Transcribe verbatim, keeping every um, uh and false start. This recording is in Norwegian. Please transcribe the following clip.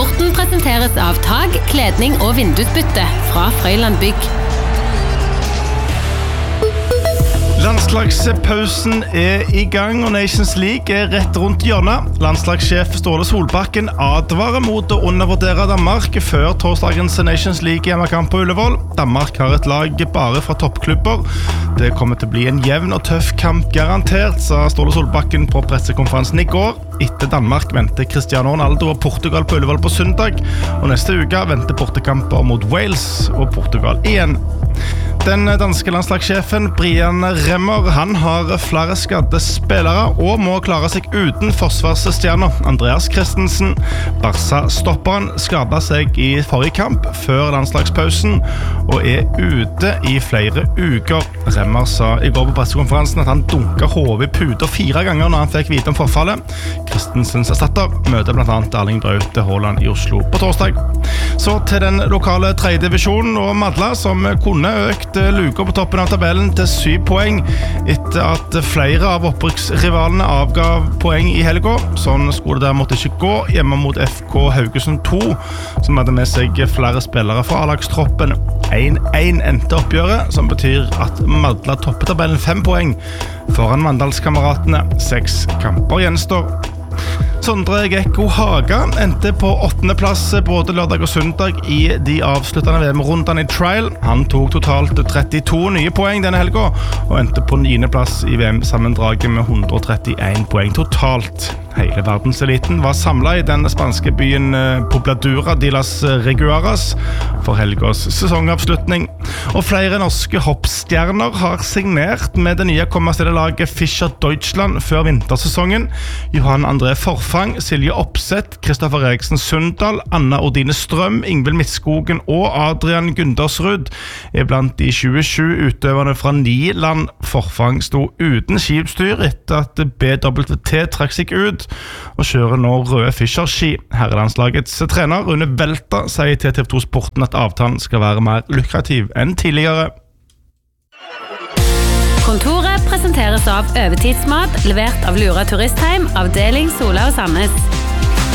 Sporten presenteres av tag, kledning og vindusbytte fra Frøyland Bygg. Landslagspausen er i gang, og Nations League er rett rundt hjørnet. Landslagssjef Ståle Solbakken advarer mot å undervurdere Danmark før torsdagens Nations League-hjemmekamp på Ullevål. Danmark har et lag bare fra toppklubber. Det kommer til å bli en jevn og tøff kamp garantert, sa Ståle Solbakken på pressekonferansen i går. Etter Danmark venter Cristiano Ronaldo og Portugal på Ullevål på søndag, og neste uke venter bortekamper mot Wales og Portugal igjen. Den danske landslagssjefen Brian Remmer, han har flere skadde spillere og må klare seg uten forsvarsstjerner. Andreas Christensen, Barca-stopperen, skadet seg i forrige kamp før landslagspausen og er ute i flere uker. Remmer sa i går på pressekonferansen at han dunket hodet i puter fire ganger når han fikk vite om forfallet. Christensens erstatter møter blant annet Erling Braut Haaland i Oslo på torsdag. Så til den lokale tredje divisjonen og Madla, som kunne økt luka på toppen av tabellen til syv poeng etter at flere av opprykksrivalene avgav poeng i helga. Sånn skulle det derimot ikke gå hjemme mot F K Haugesund to, som hadde med seg flere spillere fra A-lagstroppen. én én endte oppgjøret, som betyr at Madla topper tabellen fem poeng foran Mandalskameratene. Seks kamper gjenstår. Sondre Gekko Haga endte på åttende plass både lørdag og søndag i de avsluttende V M-rundene i trial. Han tok totalt trettito nye poeng denne helga og endte på niende plass i V M-sammendraget med hundre og trettien poeng totalt. Hele verdenseliten var samlet i den spanske byen Pobladura de las Reguaras for helgas sesongavslutning. Og flere norske hoppstjerner har signert med det nye kommersielle laget Fischer Deutschland før vintersesongen. Johan André Forfang, Silje Opseth, Kristoffer Eriksen Sundal, Anna Ordine Strøm, Ingvild Midtskogen og Adrian Gundersrud er blant de tjuesju utøverne fra ni land. Forfang sto uten skiutstyr etter at B W T trakk seg ut og kjører nå røde Fischer-ski. Herrelandslagets trener Rune Velta sier til T V to Sporten at avtalen skal være mer lukrativ enn tidligere. Kontoret presenteres av Øvetidsmat, levert av Lura Turistheim, avdeling Sola og Sandnes.